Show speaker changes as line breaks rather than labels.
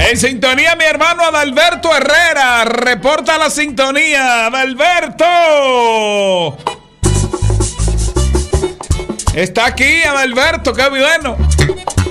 En sintonía, mi hermano Adalberto Herrera. Reporta la sintonía, Adalberto. Está aquí, Adalberto, qué bueno.